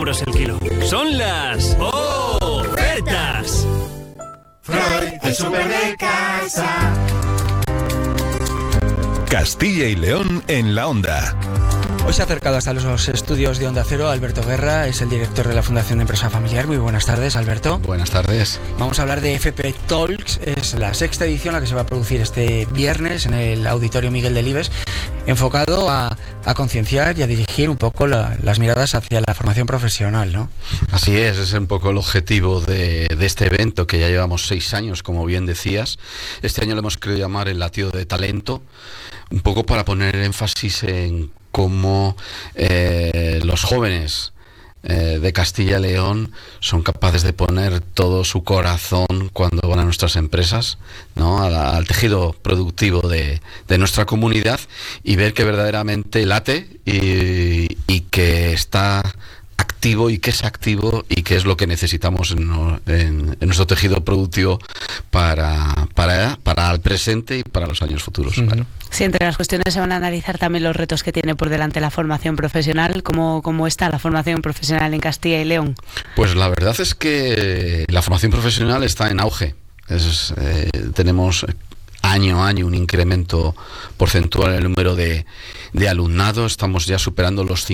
euros el kilo. Son las ofertas. Freud, el súper de casa. Castilla y León en la Onda. Hoy se ha acercado hasta los estudios de Onda Cero Alberto Guerra, es el director de la Fundación de Empresa Familiar. Muy buenas tardes, Alberto. Buenas tardes. Vamos a hablar de FP Talks, es la sexta edición la que se va a producir este viernes en el Auditorio Miguel Delibes, enfocado a concienciar y a dirigir un poco las miradas hacia la formación profesional, ¿no? Así es un poco el objetivo de este evento, que ya llevamos 6 años, como bien decías. Este año lo hemos querido llamar el latido de talento, un poco para poner énfasis en cómo los jóvenes de Castilla y León son capaces de poner todo su corazón cuando van a nuestras empresas, ¿no? al tejido productivo de nuestra comunidad, y ver que verdaderamente late y que está activo, y que es activo, y que es lo que necesitamos en nuestro tejido productivo para el presente y para los años futuros. Claro. Sí, entre las cuestiones se van a analizar también los retos que tiene por delante la formación profesional. ¿Cómo está la formación profesional en Castilla y León? Pues la verdad es que la formación profesional está en auge. Tenemos año a año un incremento porcentual en el número de alumnado. Estamos ya superando los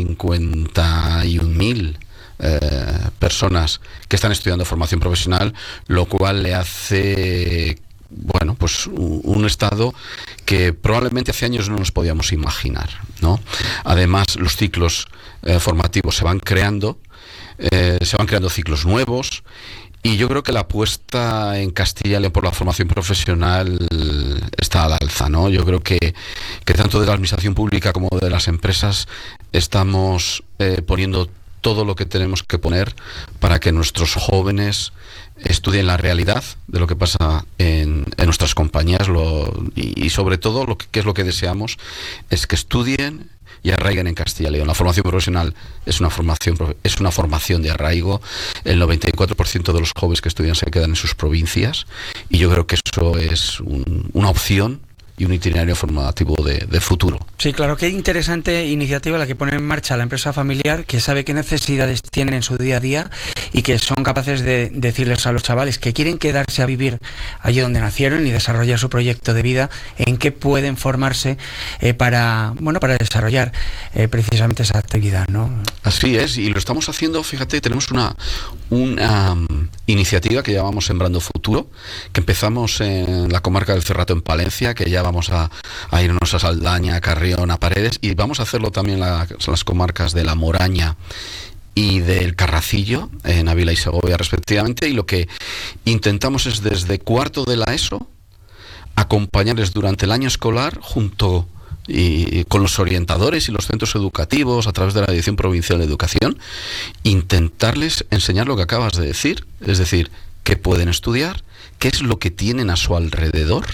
51.000 personas que están estudiando formación profesional, lo cual le hace, bueno, pues un estado que probablemente hace años no nos podíamos imaginar, ¿no? Además, los ciclos formativos se van creando ciclos nuevos. Y yo creo que la apuesta en Castilla y León por la formación profesional está al alza, ¿no? Yo creo que tanto de la administración pública como de las empresas estamos poniendo todo lo que tenemos que poner para que nuestros jóvenes estudien la realidad de lo que pasa en nuestras compañías, y sobre todo que es lo que deseamos, es que estudien y arraigan en Castilla y León. La formación profesional es una formación de arraigo. El 94% de los jóvenes que estudian se quedan en sus provincias, y yo creo que eso es una opción y un itinerario formativo de futuro. Sí, claro, qué interesante iniciativa la que pone en marcha la empresa familiar, que sabe qué necesidades tienen en su día a día y que son capaces de decirles a los chavales que quieren quedarse a vivir allí donde nacieron y desarrollar su proyecto de vida, en qué pueden formarse para desarrollar precisamente esa actividad, ¿no? Así es, y lo estamos haciendo. Fíjate, tenemos una iniciativa que llamamos Sembrando Futuro, que empezamos en la comarca del Cerrato, en Palencia, que ya vamos a irnos a Saldaña, a Carrión, a Paredes, y vamos a hacerlo también en las comarcas de La Moraña y del Carracillo, en Ávila y Segovia respectivamente. Y lo que intentamos es, desde cuarto de la ESO, acompañarles durante el año escolar junto y con los orientadores y los centros educativos a través de la Dirección Provincial de Educación, intentarles enseñar lo que acabas de decir, es decir, qué pueden estudiar, qué es lo que tienen a su alrededor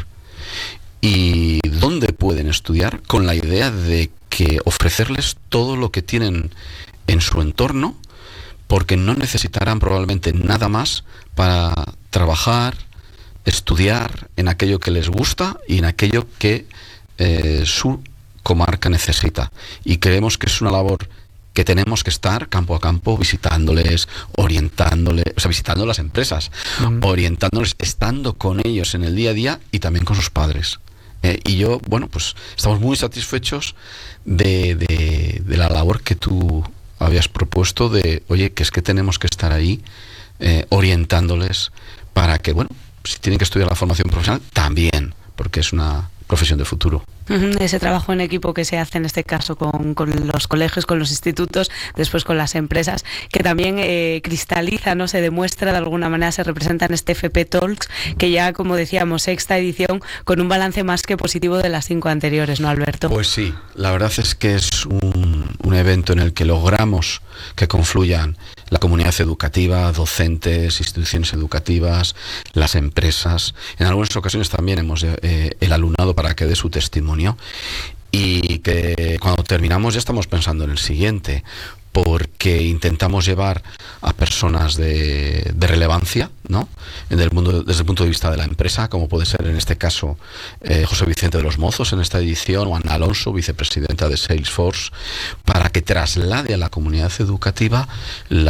y dónde pueden estudiar, con la idea de que ofrecerles todo lo que tienen en su entorno, porque no necesitarán probablemente nada más para trabajar, estudiar en aquello que les gusta y en aquello que su comarca necesita. Y creemos que es una labor que tenemos que estar campo a campo, visitándoles, orientándoles, visitando las empresas, orientándoles, estando con ellos en el día a día y también con sus padres. Y yo, bueno, pues estamos muy satisfechos de la labor que tú habías propuesto, oye, que es que tenemos que estar ahí orientándoles para que, bueno, si tienen que estudiar la formación profesional, también, porque es una profesión de futuro. Ese trabajo en equipo que se hace en este caso con los colegios, con los institutos, después con las empresas, que también cristaliza, ¿no? Se demuestra de alguna manera, se representa en este FP Talks, que ya, como decíamos, sexta edición, con un balance más que positivo de las 5 anteriores, ¿no, Alberto? Pues sí, la verdad es que es un evento en el que logramos que confluyan la comunidad educativa, docentes, instituciones educativas, las empresas. En algunas ocasiones también hemos el alumnado para que dé su testimonio, y que cuando terminamos ya estamos pensando en el siguiente, porque intentamos llevar a personas de relevancia, ¿no? Desde el punto de vista de la empresa, como puede ser en este caso José Vicente de los Mozos en esta edición, o Ana Alonso, vicepresidenta de Salesforce, para que traslade a la comunidad educativa